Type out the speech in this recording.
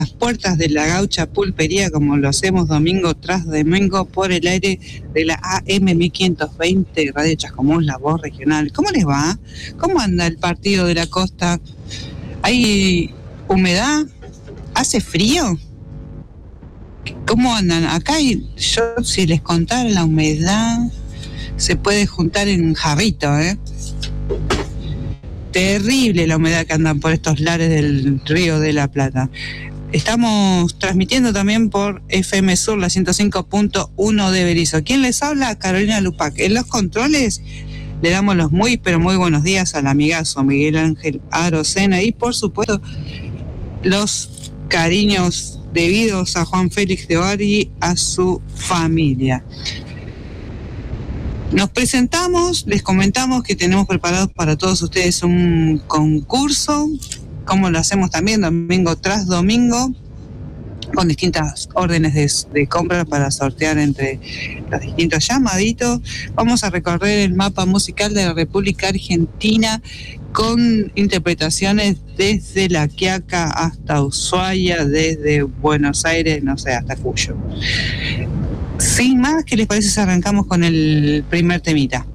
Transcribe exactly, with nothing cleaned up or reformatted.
puertas de la Gaucha Pulpería, como lo hacemos domingo tras domingo por el aire de la A M mil quinientos veinte, Radio Chascomús, la voz regional. ¿Cómo les va? ¿Cómo anda el partido de la costa? ¿Hay humedad? ¿Hace frío? ¿Cómo andan? Acá hay, yo si les contara la humedad, se puede juntar en un jarrito, ¿eh? Terrible la humedad que andan por estos lares del Río de la Plata. Estamos transmitiendo también por F M Sur, la ciento cinco punto uno de Berizo. ¿Quién les habla? Carolina Lupac. En los controles le damos los muy, pero muy buenos días al amigazo Miguel Ángel Arocena y, por supuesto, los cariños debidos a Juan Félix de Ovar y a su familia. Nos presentamos, les comentamos que tenemos preparados para todos ustedes un concurso, como lo hacemos también domingo tras domingo, con distintas órdenes de, de compra para sortear entre los distintos llamaditos. Vamos a recorrer el mapa musical de la República Argentina con interpretaciones desde La Quiaca hasta Ushuaia, desde Buenos Aires, no sé, hasta Cuyo. Sin más, ¿qué les parece si arrancamos con el primer temita?